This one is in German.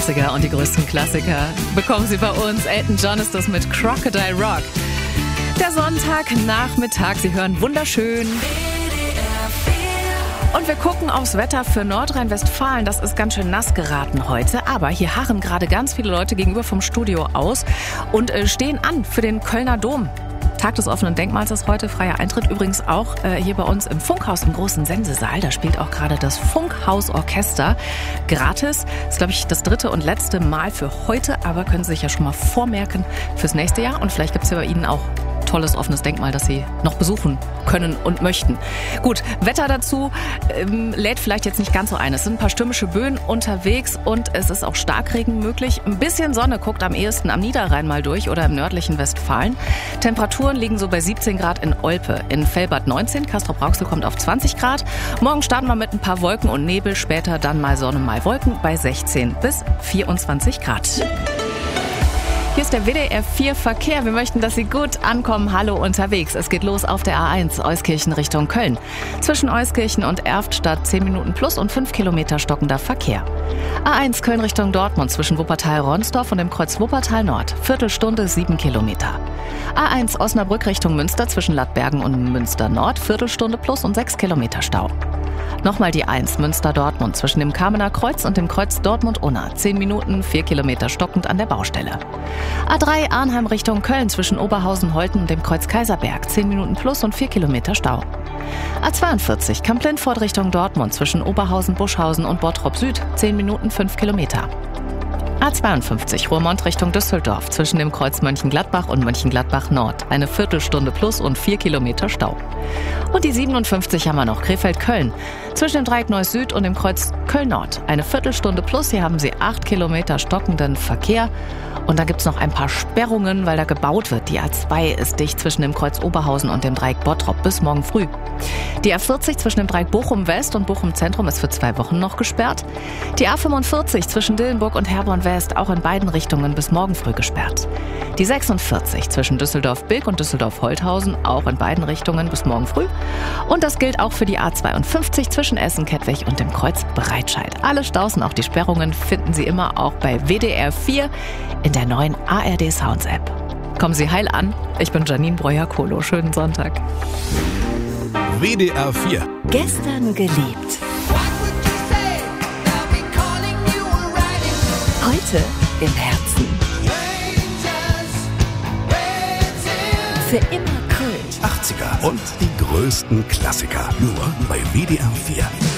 80er und die größten Klassiker bekommen Sie bei uns. Elton John ist das mit Crocodile Rock. Der Sonntagnachmittag, Sie hören wunderschön. Und wir gucken aufs Wetter für Nordrhein-Westfalen. Das ist ganz schön nass geraten heute. Aber hier harren gerade ganz viele Leute gegenüber vom Studio aus und stehen an für den Kölner Dom. Tag des offenen Denkmals ist heute, freier Eintritt übrigens auch hier bei uns im Funkhaus im großen Sensesaal. Da spielt auch gerade das Funkhausorchester gratis. Das ist, glaube ich, das 3. und letzte Mal für heute, aber können Sie sich ja schon mal vormerken fürs nächste Jahr. Und vielleicht gibt es ja bei Ihnen auch tolles offenes Denkmal, das Sie noch besuchen können und möchten. Gut, Wetter dazu lädt vielleicht jetzt nicht ganz so ein. Es sind ein paar stürmische Böen unterwegs und es ist auch Starkregen möglich. Ein bisschen Sonne guckt am ehesten am Niederrhein mal durch oder im nördlichen Westfalen. Temperaturen liegen so bei 17 Grad in Olpe, in Velbad 19, Castrop-Rauxel kommt auf 20 Grad. Morgen starten wir mit ein paar Wolken und Nebel, später dann mal Sonne, mal Wolken bei 16 bis 24 Grad. Hier ist der WDR 4 Verkehr. Wir möchten, dass Sie gut ankommen. Hallo unterwegs. Es geht los auf der A1 Euskirchen Richtung Köln. Zwischen Euskirchen und Erftstadt 10 Minuten plus und 5 Kilometer stockender Verkehr. A1 Köln Richtung Dortmund zwischen Wuppertal-Ronsdorf und dem Kreuz Wuppertal Nord. Viertelstunde 7 Kilometer. A1 Osnabrück Richtung Münster zwischen Lattbergen und Münster Nord. Viertelstunde plus und 6 Kilometer Stau. Nochmal die 1 Münster-Dortmund zwischen dem Kamener Kreuz und dem Kreuz Dortmund-Unna. 10 Minuten, 4 Kilometer stockend an der Baustelle. A3 Arnheim Richtung Köln zwischen Oberhausen-Holten und dem Kreuz Kaiserberg. 10 Minuten plus und 4 Kilometer Stau. A42 Kamp-Lindfort Richtung Dortmund zwischen Oberhausen-Buschhausen und Bottrop Süd. 10 Minuten, 5 Kilometer. A52 Ruhrmond Richtung Düsseldorf zwischen dem Kreuz Mönchengladbach und Mönchengladbach Nord. Eine Viertelstunde plus und 4 Kilometer Stau. Und die 57 haben wir noch, Krefeld-Köln. Zwischen dem Dreieck Neuss Süd und dem Kreuz Köln-Nord. Eine Viertelstunde plus, hier haben Sie 8 Kilometer stockenden Verkehr. Und dann gibt es noch ein paar Sperrungen, weil da gebaut wird. Die A2 ist dicht zwischen dem Kreuz Oberhausen und dem Dreieck Bottrop bis morgen früh. Die A40 zwischen dem Dreieck Bochum West und Bochum Zentrum ist für 2 Wochen noch gesperrt. Die A45 zwischen Dillenburg und Herborn West auch in beiden Richtungen bis morgen früh gesperrt. Die 46 zwischen Düsseldorf-Bilk und Düsseldorf-Holthausen auch in beiden Richtungen bis morgen früh. Und das gilt auch für die A52 zwischen Essen-Kettwig und dem Kreuz Breitscheid. Alle Staus und auch die Sperrungen finden Sie immer auch bei WDR 4 in der neuen ARD Sounds App. Kommen Sie heil an. Ich bin Janine Breuer-Kohlo. Schönen Sonntag. WDR 4. Gestern geliebt. Heute im Herzen. Für immer Kult. 80er und die größten Klassiker. Nur bei WDR 4.